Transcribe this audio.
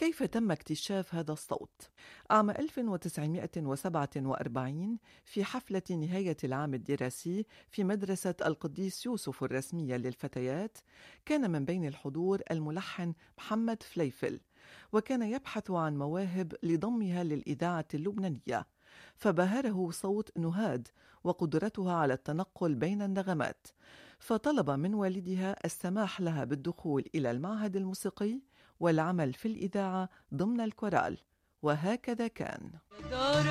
كيف تم اكتشاف هذا الصوت؟ عام 1947 في حفلة نهاية العام الدراسي في مدرسة القديس يوسف الرسمية للفتيات، كان من بين الحضور الملحن محمد فليفل، وكان يبحث عن مواهب لضمها للإذاعة اللبنانية، فبهره صوت نهاد وقدرتها على التنقل بين النغمات، فطلب من والدها السماح لها بالدخول إلى المعهد الموسيقي والعمل في الإذاعة ضمن الكورال، وهكذا كان.